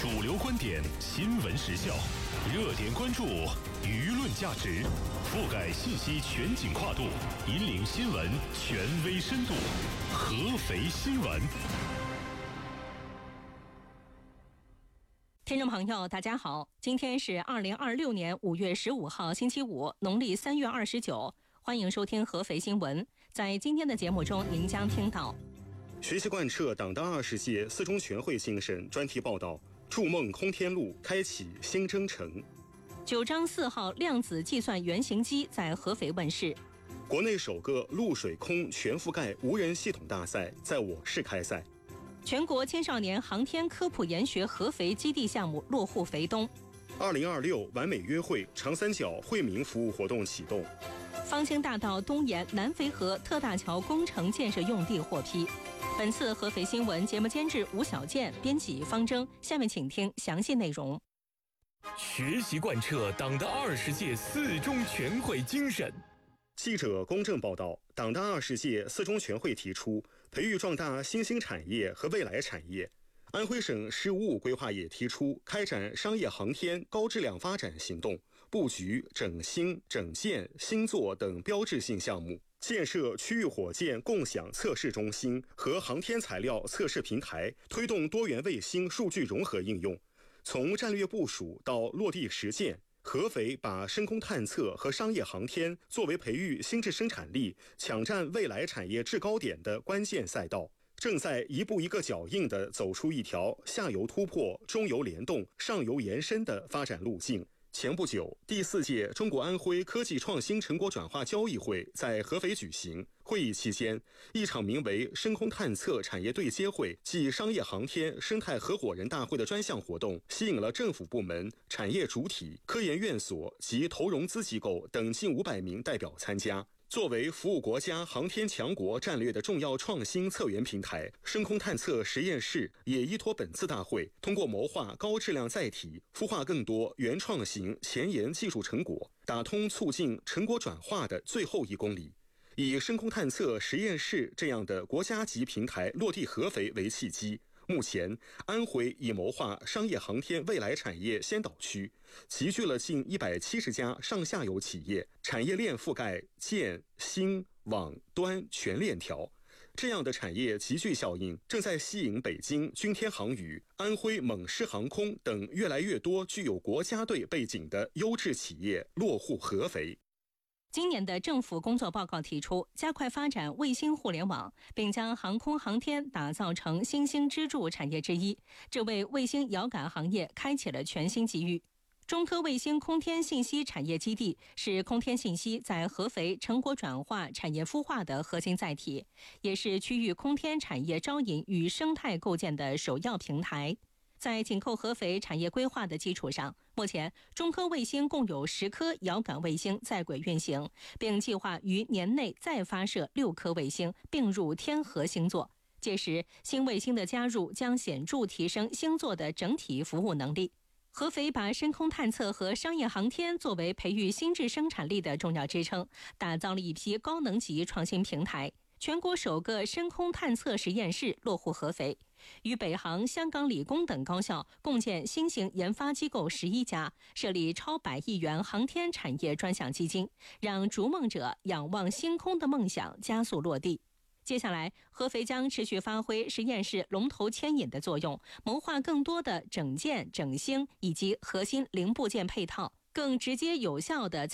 主流观点，新闻时效，热点关注，舆论价值，覆盖信息全景跨度，引领新闻权威深度。合肥新闻。 听众朋友，大家好，今天是2026年5月15号，星期五，农历3月29，欢迎收听合肥新闻。在今天的节目中，您将听到学习贯彻党的20届四中全会精神专题报道，筑梦空天路，开启新征程。 9章4号量子计算原型机在合肥问世。 国内首个陆水空全覆盖无人系统大赛在我市开赛。 全国青少年航天科普研学合肥基地项目落户肥东。 2026完美约会长三角惠民服务活动启动。 方兴大道东沿南淝河特大桥工程建设用地获批。本次合肥新闻节目监制吴小健，编辑方征。下面请听详细内容。 学习贯彻党的20届四中全会精神。 记者公正报道，党的20届四中全会提出，培育壮大新兴产业和未来产业。安徽省“十五五”规划也提出，开展商业航天高质量发展行动，布局整星、整建、星座等标志性项目，建设区域火箭共享测试中心和航天材料测试平台，推动多元卫星数据融合应用。从战略部署到落地实践，合肥把深空探测和商业航天作为培育新质生产力、抢占未来产业制高点的关键赛道，正在一步一个脚印地走出一条下游突破、中游联动、上游延伸的发展路径。前不久，第4届中国安徽科技创新成果转化交易会在合肥举行。会议期间，一场名为深空探测产业对接会暨商业航天生态合伙人大会的专项活动，吸引了政府部门、产业主体、科研院所及投融资机构等近500名代表参加。作为服务国家航天强国战略的重要创新策源平台，深空探测实验室也依托本次大会，通过谋划高质量载体，孵化更多原创型前沿技术成果，打通促进成果转化的最后1公里。以深空探测实验室这样的国家级平台落地合肥为契机，目前安徽已谋划商业航天未来产业先导区，集聚了近170家上下游企业，产业链覆盖建、星、网、端全链条。这样的产业集聚效应正在吸引北京军天航宇、安徽蒙狮航空等越来越多具有国家队背景的优质企业落户合肥。 今年的政府工作报告提出，加快发展卫星互联网，并将航空航天打造成新兴支柱产业之一，这为卫星遥感行业开启了全新机遇。中科卫星空天信息产业基地是空天信息在合肥成果转化、产业孵化的核心载体，也是区域空天产业招引与生态构建的首要平台。在紧扣合肥产业规划的基础上，目前中科卫星共有10颗遥感卫星在轨运行，并计划于年内再发射6颗卫星并入天河星座。届时，新卫星的加入将显著提升星座的整体服务能力。合肥把深空探测和商业航天作为培育新质生产力的重要支撑，打造了一批高能级创新平台。全国首个深空探测实验室落户合肥，与北航、香港理工等高校共建新型研发机构11家，设立超100亿元航天产业专项基金，让逐梦者仰望星空的梦想加速落地。接下来，合肥将持续发挥实验室龙头牵引的作用，谋划更多的整建、整星以及核心零部件配套，更直接有效地